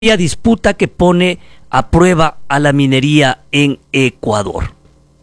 disputa que pone a prueba a la minería en Ecuador.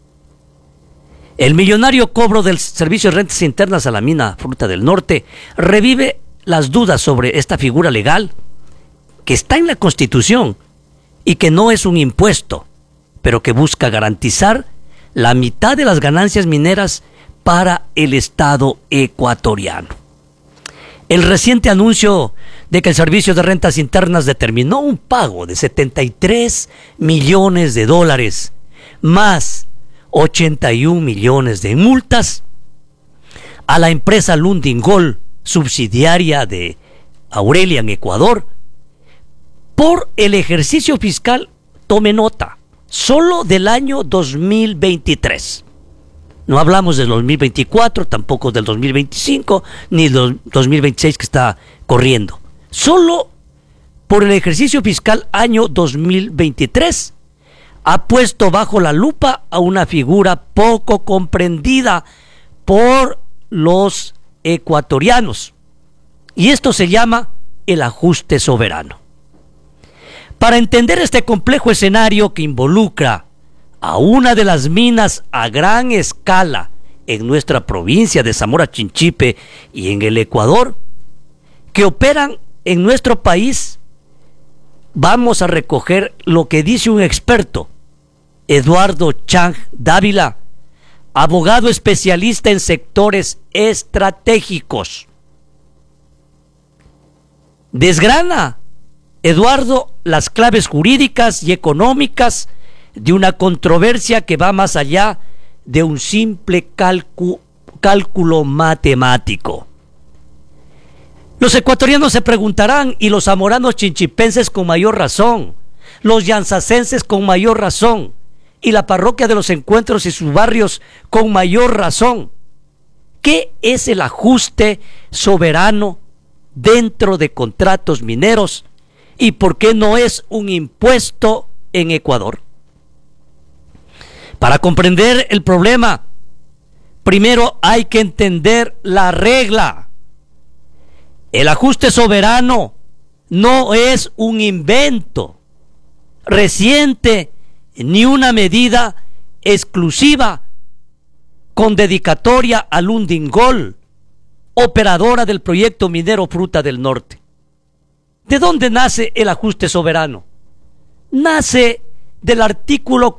El millonario cobro del servicio de rentas internas a la mina Fruta del Norte revive las dudas sobre esta figura legal que está en la Constitución y que no es un impuesto, pero que busca garantizar la mitad de las ganancias mineras para el Estado ecuatoriano. El reciente anuncio de que el Servicio de Rentas Internas determinó un pago de $73 millones más 81 millones de multas a la empresa Lundin Gold, subsidiaria de Aurelia en Ecuador, por el ejercicio fiscal, tome nota, solo del año 2023. No hablamos del 2024, tampoco del 2025, ni del 2026 que está corriendo. Solo por el ejercicio fiscal año 2023 ha puesto bajo la lupa a una figura poco comprendida por los ecuatorianos. Y esto se llama el ajuste soberano. Para entender este complejo escenario que involucra a una de las minas a gran escala en nuestra provincia de Zamora Chinchipe y en el Ecuador, que operan en nuestro país, vamos a recoger lo que dice un experto, Eduardo Chang Dávila, abogado especialista en sectores estratégicos. Desgrana Eduardo las claves jurídicas y económicas de una controversia que va más allá de un simple cálculo matemático. Los ecuatorianos se preguntarán, y los zamoranos chinchipenses con mayor razón, los llanzacenses con mayor razón, y la parroquia de los Encuentros y sus barrios con mayor razón, ¿qué es el ajuste soberano dentro de contratos mineros y por qué no es un impuesto en Ecuador? Para comprender el problema, primero hay que entender la regla. El ajuste soberano no es un invento reciente ni una medida exclusiva con dedicatoria a Lundin Gold, operadora del proyecto minero Fruta del Norte. ¿De dónde nace el ajuste soberano? Nace del artículo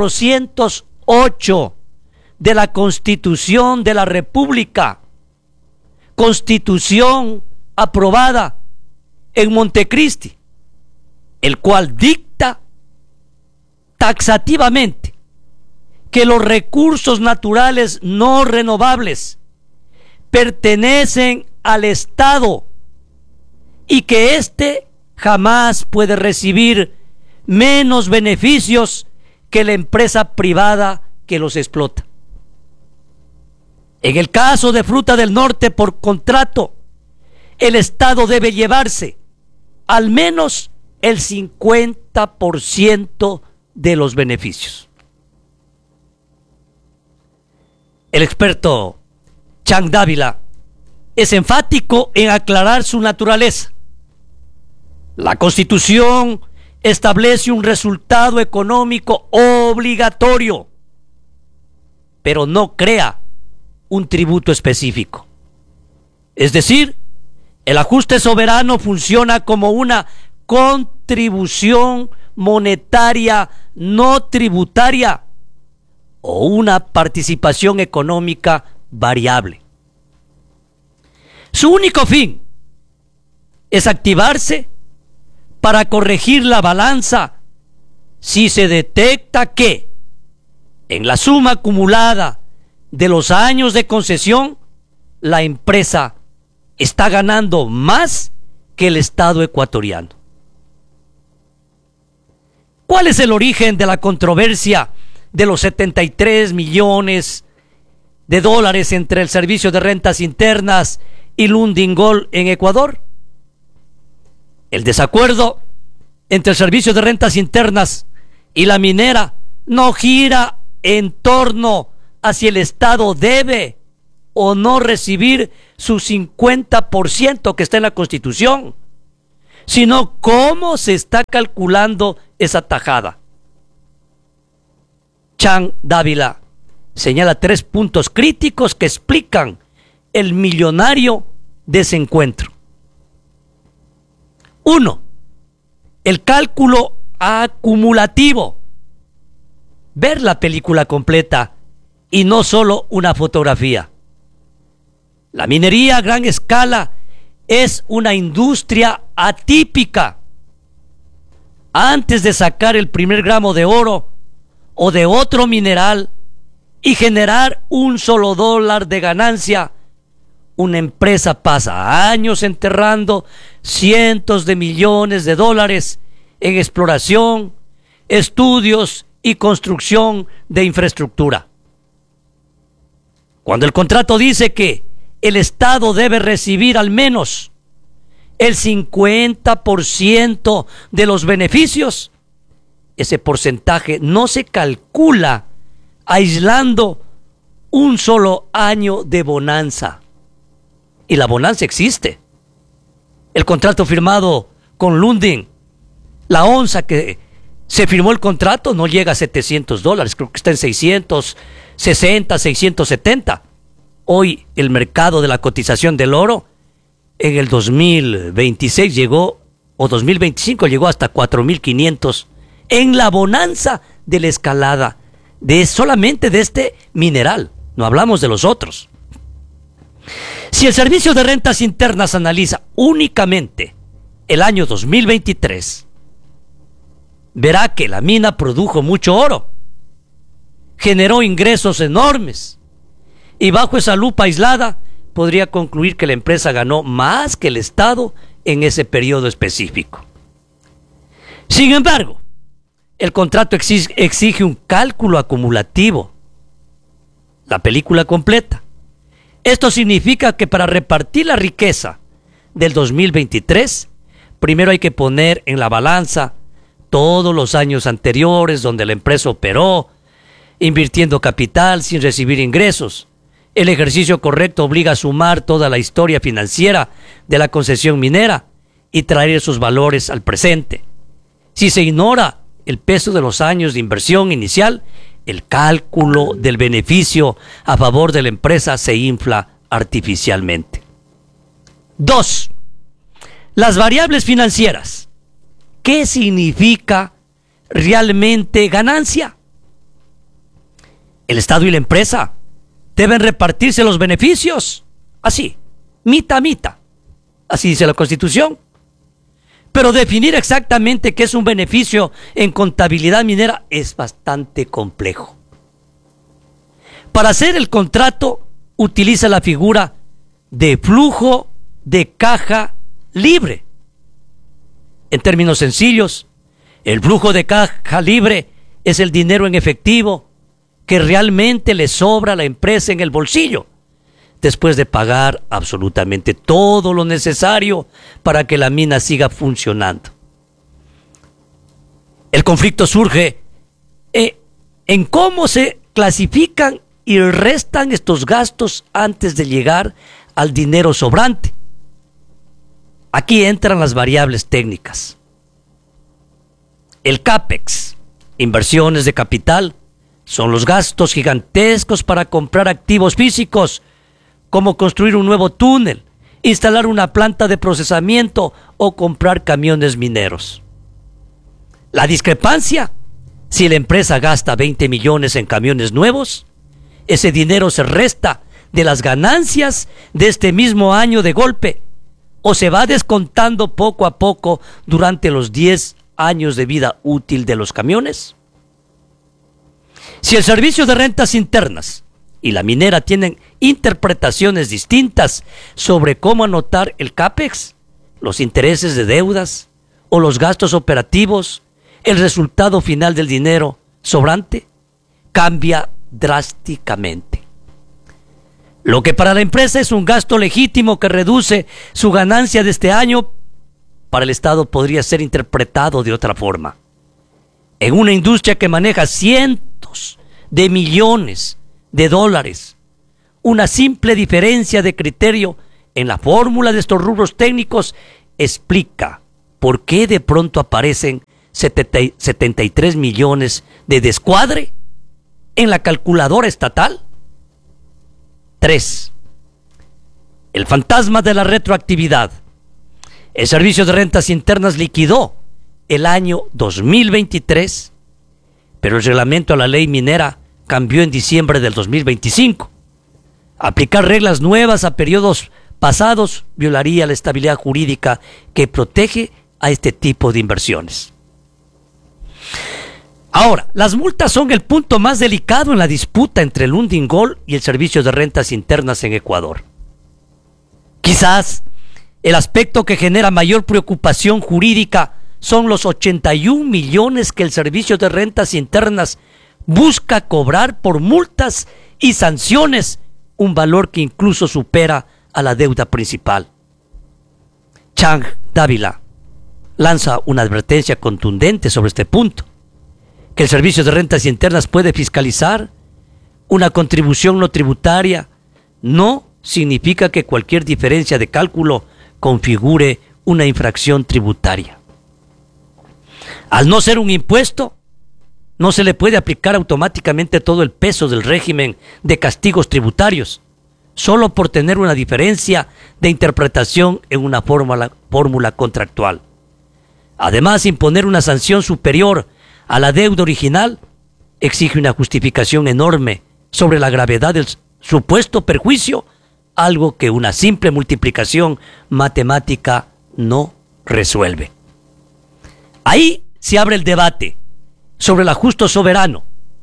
408 de la Constitución de la República, Constitución aprobada en Montecristi, el cual dicta taxativamente que los recursos naturales no renovables pertenecen al Estado y que éste jamás puede recibir menos beneficios que la empresa privada que los explota. En el caso de Fruta del Norte, por contrato, el Estado debe llevarse al menos el 50% de los beneficios. El experto Chang Dávila es enfático en aclarar su naturaleza. La Constitución establece un resultado económico obligatorio, pero no crea un tributo específico. Es decir, el ajuste soberano funciona como una contribución monetaria no tributaria o una participación económica variable. Su único fin es activarse para corregir la balanza si se detecta que en la suma acumulada de los años de concesión la empresa está ganando más que el Estado ecuatoriano. ¿Cuál es el origen de la controversia de los $73 millones entre el Servicio de Rentas Internas y Lundin Gold en Ecuador? El desacuerdo entre el Servicio de Rentas Internas y la minera no gira en torno a si el Estado debe o no recibir su 50% que está en la Constitución, sino cómo se está calculando esa tajada. Chan Dávila señala 3 puntos críticos que explican el millonario desencuentro. 1. El cálculo acumulativo. Ver la película completa y no solo una fotografía. La minería a gran escala es una industria atípica. Antes de sacar el primer gramo de oro o de otro mineral y generar un solo dólar de ganancia, una empresa pasa años enterrando cientos de millones de dólares en exploración, estudios y construcción de infraestructura. Cuando el contrato dice que el Estado debe recibir al menos el 50% de los beneficios, ese porcentaje no se calcula aislando un solo año de bonanza. Y la bonanza existe. El contrato firmado con Lundin, la onza que se firmó el contrato no llega a $700, creo que está en 660, 670. Hoy el mercado de la cotización del oro en el 2026 llegó, o 2025 llegó hasta 4.500 en la bonanza de la escalada solamente de este mineral. No hablamos de los otros. Si el Servicio de Rentas Internas analiza únicamente el año 2023, verá que la mina produjo mucho oro, generó ingresos enormes y bajo esa lupa aislada podría concluir que la empresa ganó más que el Estado en ese periodo específico. Sin embargo, el contrato exige un cálculo acumulativo, la película completa. Esto significa que para repartir la riqueza del 2023, primero hay que poner en la balanza todos los años anteriores donde la empresa operó, invirtiendo capital sin recibir ingresos. El ejercicio correcto obliga a sumar toda la historia financiera de la concesión minera y traer esos valores al presente. Si se ignora el peso de los años de inversión inicial, el cálculo del beneficio a favor de la empresa se infla artificialmente. 2. Las variables financieras. ¿Qué significa realmente ganancia? El Estado y la empresa deben repartirse los beneficios, así, mitad a mitad. Así dice la Constitución. Pero definir exactamente qué es un beneficio en contabilidad minera es bastante complejo. Para hacer el contrato, utiliza la figura de flujo de caja libre. En términos sencillos, el flujo de caja libre es el dinero en efectivo que realmente le sobra a la empresa en el bolsillo, después de pagar absolutamente todo lo necesario para que la mina siga funcionando. El conflicto surge en cómo se clasifican y restan estos gastos antes de llegar al dinero sobrante. Aquí entran las variables técnicas. El CAPEX, inversiones de capital, son los gastos gigantescos para comprar activos físicos, como construir un nuevo túnel, instalar una planta de procesamiento o comprar camiones mineros. La discrepancia: si la empresa gasta 20 millones en camiones nuevos, ese dinero se resta de las ganancias de este mismo año de golpe, o se va descontando poco a poco durante los 10 años de vida útil de los camiones. Si el Servicio de Rentas Internas y la minera tienen interpretaciones distintas sobre cómo anotar el CAPEX, los intereses de deudas o los gastos operativos, el resultado final del dinero sobrante cambia drásticamente. Lo que para la empresa es un gasto legítimo que reduce su ganancia de este año, para el Estado podría ser interpretado de otra forma. En una industria que maneja cientos de millones de dólares, una simple diferencia de criterio en la fórmula de estos rubros técnicos explica ¿por qué de pronto aparecen 73 millones de descuadre en la calculadora estatal? 3. El fantasma de la retroactividad. El Servicio de Rentas Internas liquidó el año 2023, pero el reglamento a la ley minera cambió en diciembre del 2025. Aplicar reglas nuevas a periodos pasados violaría la estabilidad jurídica que protege a este tipo de inversiones. Ahora, las multas son el punto más delicado en la disputa entre el Lundin-Gold y el Servicio de Rentas Internas en Ecuador. Quizás el aspecto que genera mayor preocupación jurídica son los 81 millones que el Servicio de Rentas Internas busca cobrar por multas y sanciones, un valor que incluso supera a la deuda principal. Chang Dávila lanza una advertencia contundente sobre este punto, que el Servicio de Rentas Internas puede fiscalizar una contribución no tributaria, no significa que cualquier diferencia de cálculo configure una infracción tributaria. Al no ser un impuesto, no se le puede aplicar automáticamente todo el peso del régimen de castigos tributarios, solo por tener una diferencia de interpretación en una fórmula contractual. Además, imponer una sanción superior a la deuda original exige una justificación enorme sobre la gravedad del supuesto perjuicio, algo que una simple multiplicación matemática no resuelve. Ahí se abre el debate sobre el ajuste soberano.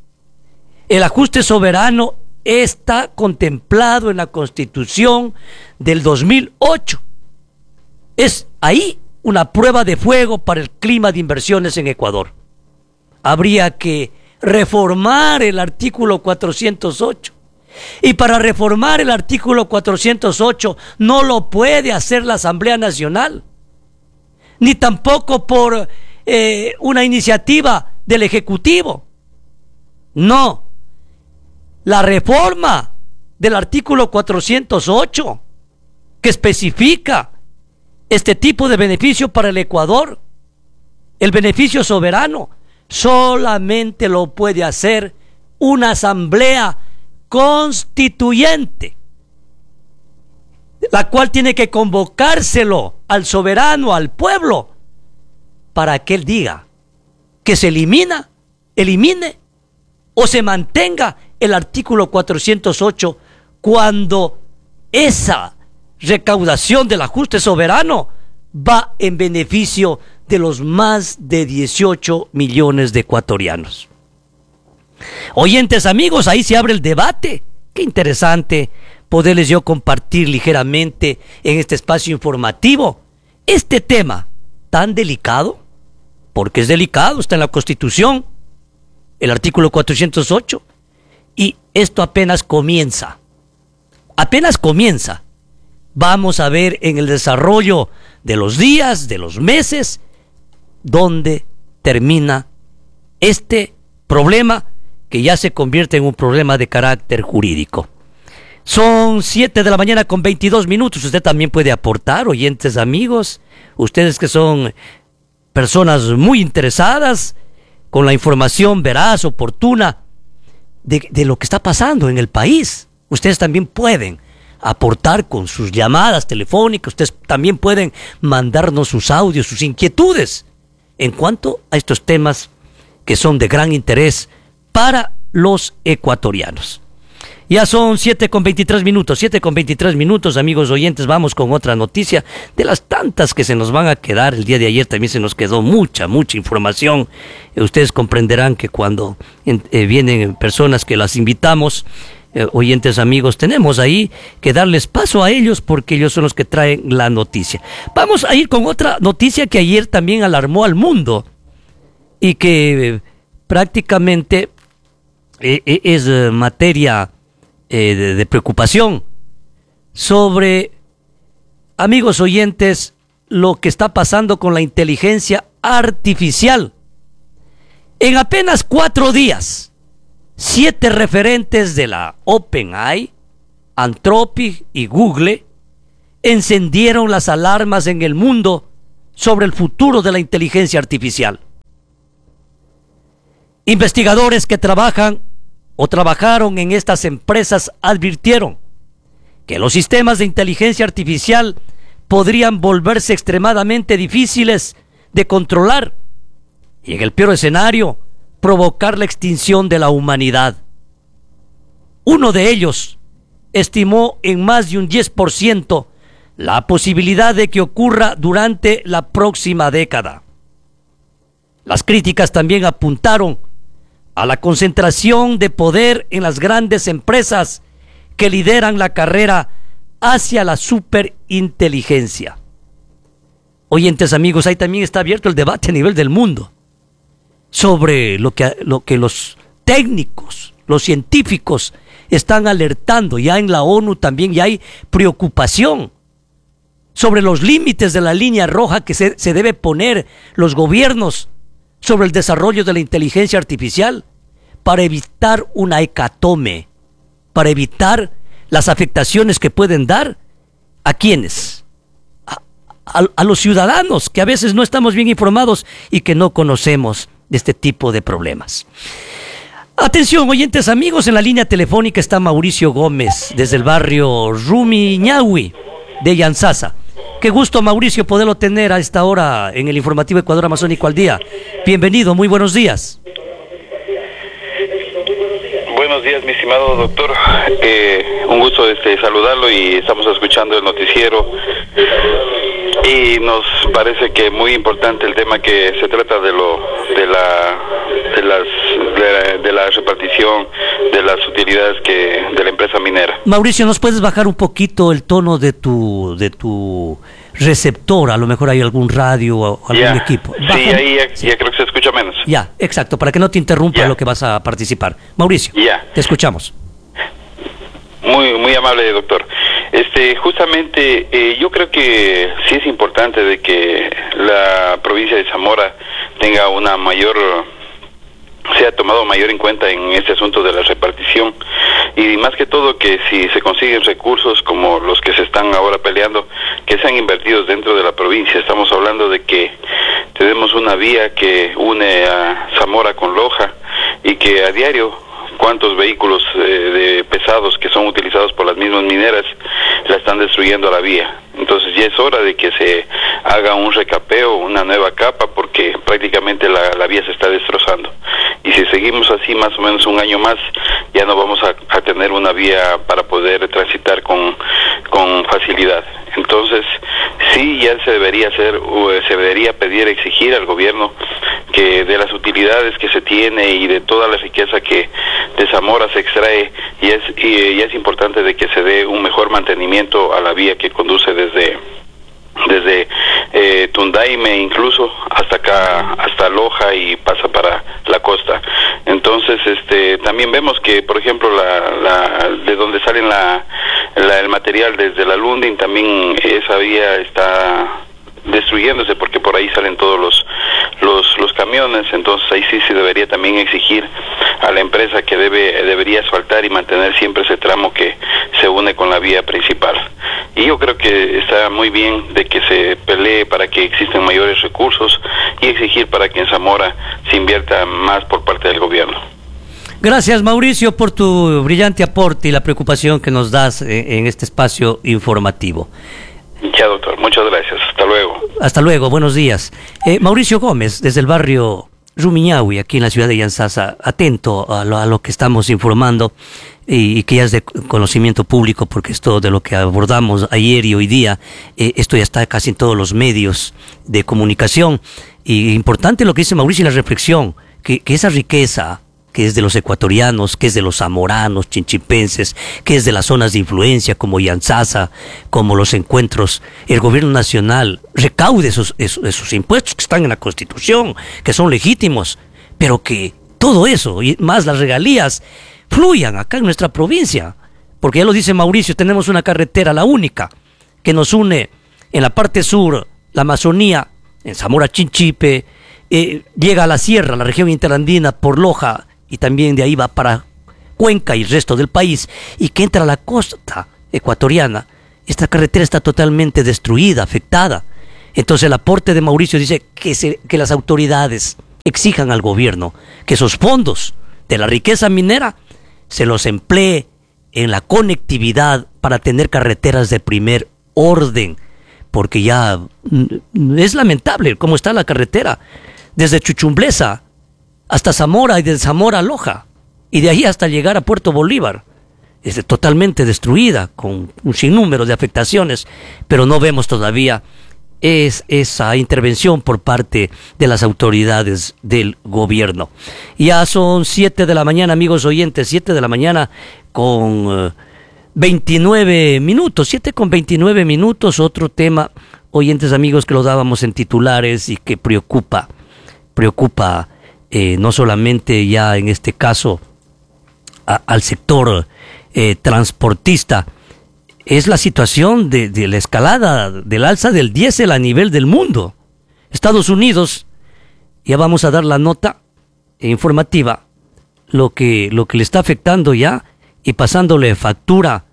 El ajuste soberano está contemplado en la Constitución del 2008. Es ahí una prueba de fuego para el clima de inversiones en Ecuador. Habría que reformar el artículo 408. Y para reformar el artículo 408 no lo puede hacer la Asamblea Nacional, ni tampoco por una iniciativa del Ejecutivo. No. La reforma del artículo 408, que especifica este tipo de beneficio para el Ecuador, el beneficio soberano, solamente lo puede hacer una asamblea constituyente, la cual tiene que convocárselo al soberano, al pueblo, para que él diga que se elimine o se mantenga el artículo 408 cuando esa recaudación del ajuste soberano va en beneficio de los más de 18 millones de ecuatorianos. Oyentes amigos, ahí se abre el debate. Qué interesante poderles yo compartir ligeramente en este espacio informativo este tema tan delicado, porque es delicado, está en la Constitución, el artículo 408, y esto apenas comienza. Vamos a ver en el desarrollo de los días, de los meses, dónde termina este problema que ya se convierte en un problema de carácter jurídico. Son 7 de la mañana con 22 minutos. Usted también puede aportar, oyentes amigos, ustedes que son personas muy interesadas con la información veraz, oportuna de lo que está pasando en el país. Ustedes también pueden aportar con sus llamadas telefónicas, ustedes también pueden mandarnos sus audios, sus inquietudes en cuanto a estos temas que son de gran interés para los ecuatorianos. Ya son 7:23 minutos, amigos oyentes. Vamos con otra noticia de las tantas que se nos van a quedar. El día de ayer también se nos quedó mucha información. Ustedes comprenderán que cuando vienen personas que las invitamos, oyentes amigos, tenemos ahí que darles paso a ellos porque ellos son los que traen la noticia. Vamos a ir con otra noticia que ayer también alarmó al mundo y que prácticamente es materia de preocupación sobre, amigos oyentes, lo que está pasando con la inteligencia artificial. En apenas 4 días, 7 referentes de la OpenAI, Anthropic y Google encendieron las alarmas en el mundo sobre el futuro de la inteligencia artificial. Investigadores que trabajan o trabajaron en estas empresas advirtieron que los sistemas de inteligencia artificial podrían volverse extremadamente difíciles de controlar y, en el peor escenario, provocar la extinción de la humanidad. Uno de ellos estimó en más de un 10% la posibilidad de que ocurra durante la próxima década. Las críticas también apuntaron a la concentración de poder en las grandes empresas que lideran la carrera hacia la superinteligencia. Oyentes amigos, ahí también está abierto el debate a nivel del mundo sobre lo que los técnicos, los científicos están alertando. Ya en la ONU también ya hay preocupación sobre los límites de la línea roja que se debe poner los gobiernos sobre el desarrollo de la inteligencia artificial para evitar una hecatombe, para evitar las afectaciones que pueden dar a quienes, a los ciudadanos que a veces no estamos bien informados y que no conocemos de este tipo de problemas. Atención, oyentes amigos, en la línea telefónica está Mauricio Gómez desde el barrio Rumiñahui de Yantzaza. Qué gusto, Mauricio, poderlo tener a esta hora en el informativo Ecuador Amazónico al Día. Bienvenido, muy buenos días. Buenos días, mi estimado doctor. Un gusto saludarlo, y estamos escuchando el noticiero y nos parece que muy importante el tema que se trata de la repartición de las utilidades de la empresa minera. Mauricio, ¿nos puedes bajar un poquito el tono de tu receptor? A lo mejor hay algún radio o algún equipo. Sí, ahí ya creo que se escucha menos. Ya, exacto, para que no te interrumpa lo que vas a participar. Mauricio, te escuchamos. Muy amable, doctor. Justamente yo creo que sí es importante de que la provincia de Zamora tenga sea tomado mayor en cuenta en este asunto de la repartición, y más que todo que si se consiguen recursos como los que se están ahora peleando, que sean invertidos dentro de la provincia. Estamos hablando de que tenemos una vía que une a Zamora con Loja, y que a diario cuántos vehículos de pesados que son utilizados por las mismas mineras la están destruyendo a la vía. Entonces ya es hora de que se haga un recapeo, una nueva capa, porque prácticamente la vía se está destrozando. Y si seguimos así más o menos un año más, ya no vamos a tener una vía para poder transitar con facilidad. Entonces sí, ya se debería pedir, exigir al gobierno que de las utilidades que se tiene y de toda la riqueza que de Zamora se extrae, y ya es importante de que se dé un mejor mantenimiento a la vía que conduce desde Tundaime incluso hasta acá, hasta Loja, y pasa para la costa. Entonces también vemos que, por ejemplo, de donde salen el material desde la Lundin, también esa vía está destruyéndose, porque por ahí salen todos los camiones. Entonces ahí sí se debería también exigir a la empresa que debería asfaltar y mantener siempre ese tramo que se une con la vía principal. Y yo creo que está muy bien de que se pelee para que existan mayores recursos, y exigir para que en Zamora se invierta más por parte del gobierno. Gracias, Mauricio, por tu brillante aporte y la preocupación que nos das en este espacio informativo. Ya, doctor, muchas gracias. Hasta luego. Hasta luego, buenos días. Mauricio Gómez, desde el barrio Rumiñahui, aquí en la ciudad de Yantzaza, atento a lo que estamos informando y que ya es de conocimiento público, porque esto de lo que abordamos ayer y hoy día, esto ya está casi en todos los medios de comunicación. Y importante lo que dice Mauricio y la reflexión, que esa riqueza que es de los ecuatorianos, que es de los zamoranos, chinchipenses, que es de las zonas de influencia como Yantzaza, como los encuentros, el gobierno nacional recaude esos impuestos que están en la Constitución, que son legítimos, pero que todo eso y más las regalías fluyan acá en nuestra provincia, porque ya lo dice Mauricio, tenemos una carretera, la única, que nos une en la parte sur, la Amazonía, en Zamora Chinchipe, llega a la sierra, la región interandina por Loja, y también de ahí va para Cuenca y el resto del país, y que entra a la costa ecuatoriana. Esta carretera está totalmente destruida, afectada, Entonces el aporte de Mauricio dice que las autoridades exijan al gobierno que esos fondos de la riqueza minera se los emplee en la conectividad para tener carreteras de primer orden, porque ya es lamentable cómo está la carretera desde Chuchumblesa hasta Zamora y de Zamora a Loja, y de ahí hasta llegar a Puerto Bolívar. Es totalmente destruida, con un sinnúmero de afectaciones, pero no vemos todavía esa intervención por parte de las autoridades del gobierno. Ya son 7 de la mañana, amigos oyentes, 7 de la mañana con 29 minutos, 7 con 29 minutos, otro tema, oyentes amigos, que lo dábamos en titulares y que preocupa no solamente ya en este caso al sector transportista, es la situación de la escalada del alza del diésel a nivel del mundo. Estados Unidos, ya vamos a dar la nota informativa, lo que le está afectando ya y pasándole factura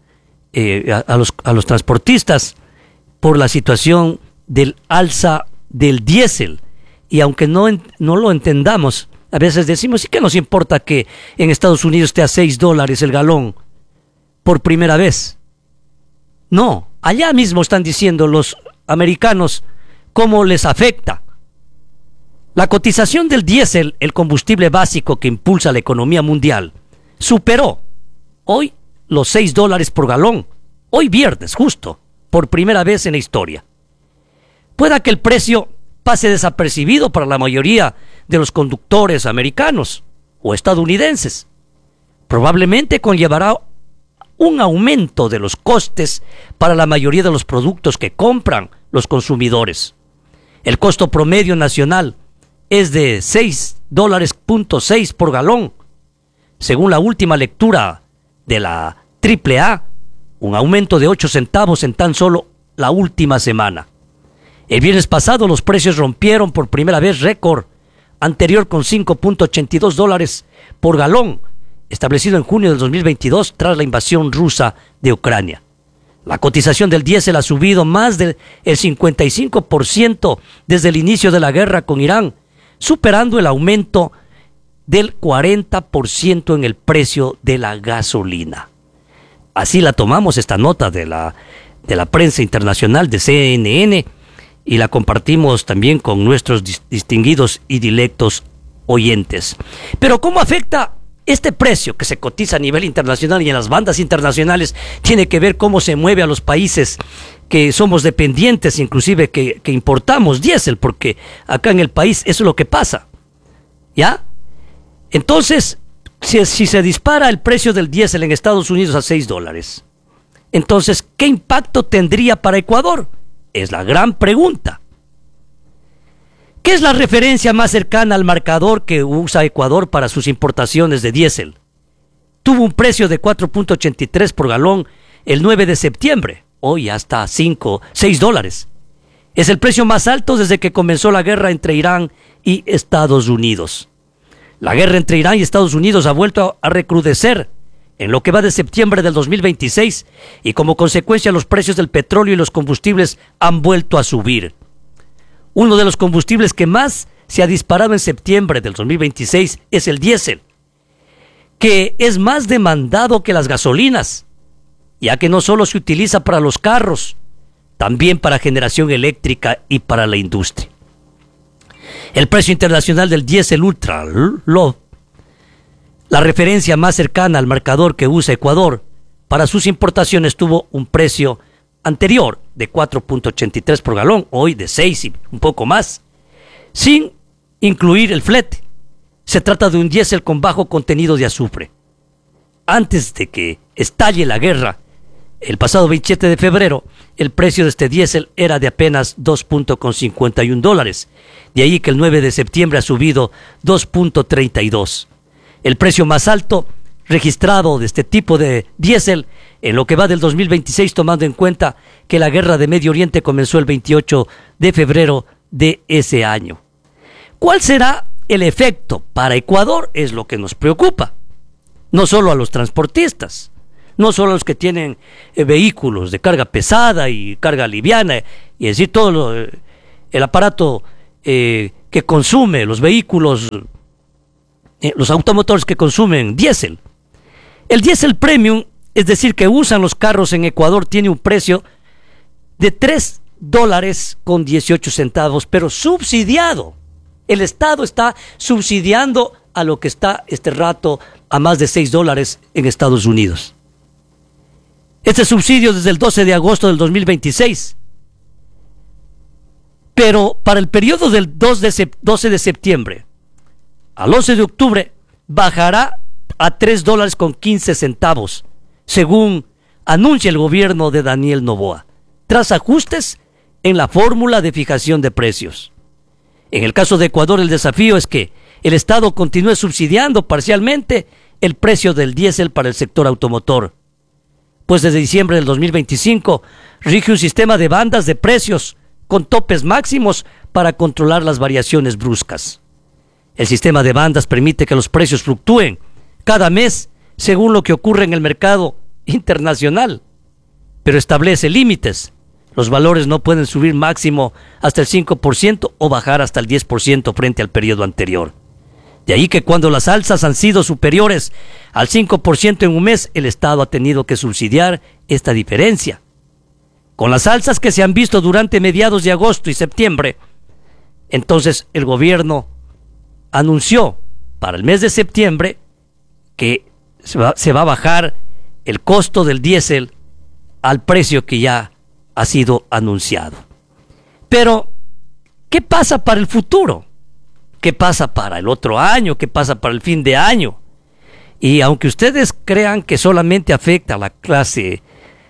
a los transportistas por la situación del alza del diésel. Y aunque no lo entendamos, a veces decimos, ¿y qué nos importa que en Estados Unidos esté a $6 el galón por primera vez? No, allá mismo están diciendo los americanos cómo les afecta. La cotización del diésel, el combustible básico que impulsa la economía mundial, superó hoy los $6 por galón, hoy viernes justo, por primera vez en la historia. Pueda que el precio pase desapercibido para la mayoría de los conductores americanos o estadounidenses. Probablemente conllevará un aumento de los costes para la mayoría de los productos que compran los consumidores. El costo promedio nacional es de $6.6 por galón. Según la última lectura de la AAA, un aumento de 8 centavos en tan solo la última semana. El viernes pasado los precios rompieron por primera vez récord anterior con $5.82 por galón, establecido en junio del 2022 tras la invasión rusa de Ucrania. La cotización del diésel ha subido más del 55% desde el inicio de la guerra con Irán, superando el aumento del 40% en el precio de la gasolina. Así la tomamos esta nota de la prensa internacional de CNN y la compartimos también con nuestros distinguidos y dilectos oyentes. Pero ¿cómo afecta este precio que se cotiza a nivel internacional y en las bandas internacionales? Tiene que ver cómo se mueve a los países que somos dependientes, inclusive que importamos diésel, porque acá en el país eso es lo que pasa, ¿ya? Entonces, si se dispara el precio del diésel en Estados Unidos a $6, entonces, ¿qué impacto tendría para Ecuador? Es la gran pregunta. ¿Qué es la referencia más cercana al marcador que usa Ecuador para sus importaciones de diésel? Tuvo un precio de 4.83 por galón el 9 de septiembre. Hoy hasta $6. Es el precio más alto desde que comenzó la guerra entre Irán y Estados Unidos. La guerra entre Irán y Estados Unidos ha vuelto a recrudecer en lo que va de septiembre del 2026 y como consecuencia los precios del petróleo y los combustibles han vuelto a subir. Uno de los combustibles que más se ha disparado en septiembre del 2026 es el diésel, que es más demandado que las gasolinas, ya que no solo se utiliza para los carros, también para generación eléctrica y para la industria. El precio internacional del diésel Ultra Low, la referencia más cercana al marcador que usa Ecuador, para sus importaciones tuvo un precio anterior de 4.83 por galón, hoy de 6 y un poco más, sin incluir el flete. Se trata de un diésel con bajo contenido de azufre. Antes de que estalle la guerra, el pasado 27 de febrero, el precio de este diésel era de apenas $2.51. De ahí que el 9 de septiembre ha subido 2.32. El precio más alto registrado de este tipo de diésel en lo que va del 2026, tomando en cuenta que la guerra de Medio Oriente comenzó el 28 de febrero de ese año. ¿Cuál será el efecto para Ecuador? Es lo que nos preocupa. No solo a los transportistas, no solo a los que tienen vehículos de carga pesada y carga liviana, y decir todo el aparato que consume los vehículos, los automotores que consumen diésel. El diésel premium, es decir, que usan los carros en Ecuador, tiene un precio de $3.18, pero subsidiado. El Estado está subsidiando a lo que está este rato a más de $6 en Estados Unidos. Este subsidio desde el 12 de agosto del 2026. Pero para el periodo del 12 de septiembre al 11 de octubre bajará a $3.15, según anuncia el gobierno de Daniel Noboa, tras ajustes en la fórmula de fijación de precios. En el caso de Ecuador, el desafío es que el Estado continúe subsidiando parcialmente el precio del diésel para el sector automotor, pues desde diciembre del 2025 rige un sistema de bandas de precios con topes máximos para controlar las variaciones bruscas. El sistema de bandas permite que los precios fluctúen cada mes según lo que ocurre en el mercado internacional, pero establece límites. Los valores no pueden subir máximo hasta el 5% o bajar hasta el 10% frente al periodo anterior. De ahí que cuando las alzas han sido superiores al 5% en un mes, el Estado ha tenido que subsidiar esta diferencia. Con las alzas que se han visto durante mediados de agosto y septiembre, entonces el gobierno anunció para el mes de septiembre que se va a bajar el costo del diésel al precio que ya ha sido anunciado. Pero, ¿qué pasa para el futuro? ¿Qué pasa para el otro año? ¿Qué pasa para el fin de año? Y aunque ustedes crean que solamente afecta a la clase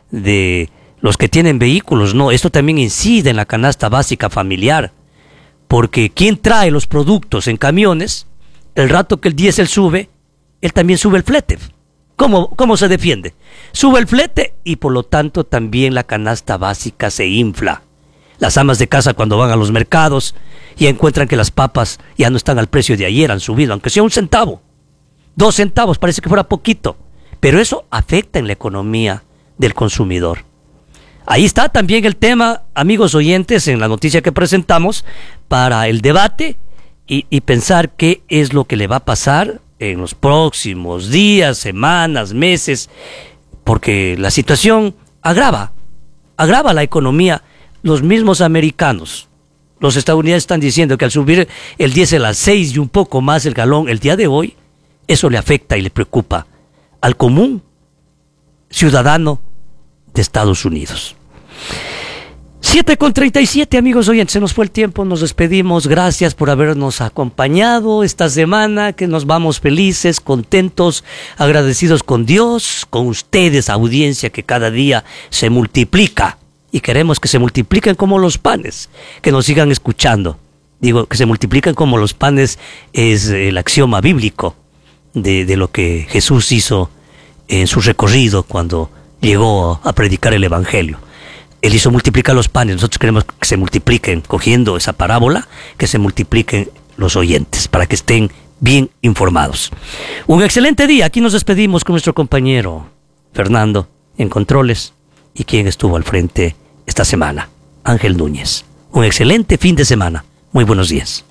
de los que tienen vehículos, no, esto también incide en la canasta básica familiar, porque quien trae los productos en camiones, el rato que el diésel sube, él también sube el flete. ¿Cómo se defiende? Sube el flete y por lo tanto también la canasta básica se infla. Las amas de casa cuando van a los mercados y encuentran que las papas ya no están al precio de ayer, han subido, aunque sea 1 centavo, 2 centavos, parece que fuera poquito, pero eso afecta en la economía del consumidor. Ahí está también el tema, amigos oyentes, en la noticia que presentamos, para el debate y pensar qué es lo que le va a pasar en los próximos días, semanas, meses, porque la situación agrava la economía. Los mismos americanos, los estadounidenses están diciendo que al subir el diésel a 6 y un poco más el galón el día de hoy, eso le afecta y le preocupa al común ciudadano de Estados Unidos. 7:37, amigos oyentes, se nos fue el tiempo, nos despedimos, gracias por habernos acompañado esta semana, que nos vamos felices, contentos, agradecidos con Dios, con ustedes, audiencia que cada día se multiplica, y queremos que se multipliquen como los panes, que nos sigan escuchando. Digo, que se multipliquen como los panes es el axioma bíblico de lo que Jesús hizo en su recorrido cuando llegó a predicar el Evangelio. Él hizo multiplicar los panes, nosotros queremos que se multipliquen, cogiendo esa parábola, que se multipliquen los oyentes, para que estén bien informados. Un excelente día, aquí nos despedimos con nuestro compañero Fernando en controles, y quien estuvo al frente esta semana, Ángel Núñez. Un excelente fin de semana, muy buenos días.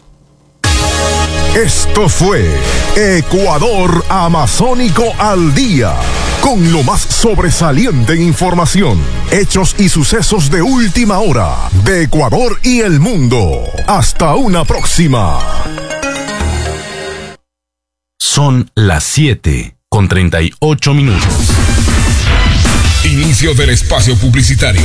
Esto fue Ecuador Amazónico al Día, con lo más sobresaliente en información, hechos y sucesos de última hora de Ecuador y el mundo. Hasta una próxima. Son las 7:38. Inicio del espacio publicitario.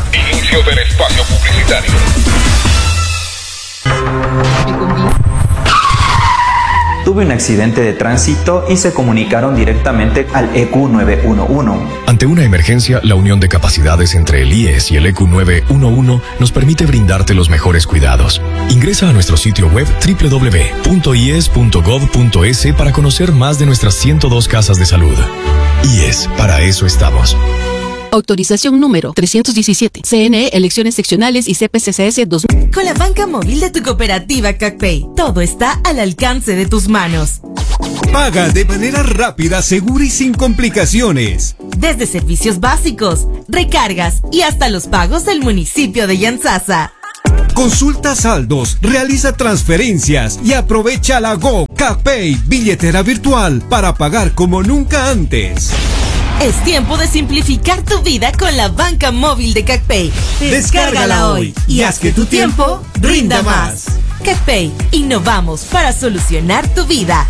Tuve un accidente de tránsito y se comunicaron directamente al EQ 911. Ante una emergencia, la unión de capacidades entre el IES y el EQ 911 nos permite brindarte los mejores cuidados. Ingresa a nuestro sitio web www.ies.gov.es para conocer más de nuestras 102 casas de salud. IES, para eso estamos. Autorización número 317. CNE, elecciones seccionales y CPCCS 2000. Con la banca móvil de tu cooperativa CacPay, todo está al alcance de tus manos. Paga de manera rápida, segura y sin complicaciones. Desde servicios básicos, recargas y hasta los pagos del municipio de Yantzaza. Consulta saldos, realiza transferencias y aprovecha la Go CacPay, billetera virtual para pagar como nunca antes. Es tiempo de simplificar tu vida con la banca móvil de CacPay. Descárgala hoy y haz que tu tiempo rinda más. CacPay, innovamos para solucionar tu vida.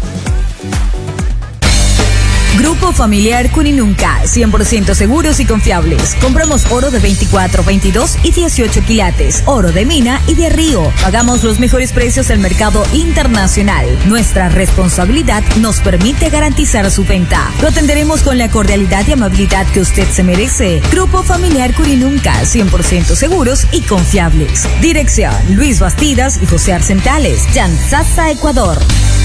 Grupo Familiar Cuninunca, 100% seguros y confiables. Compramos oro de 24, 22 y 18 quilates, oro de mina y de río. Pagamos los mejores precios del mercado internacional. Nuestra responsabilidad nos permite garantizar su venta. Lo atenderemos con la cordialidad y amabilidad que usted se merece. Grupo Familiar Cuninunca, 100% seguros y confiables. Dirección: Luis Bastidas y José Arcentales, Chanzasa, Ecuador.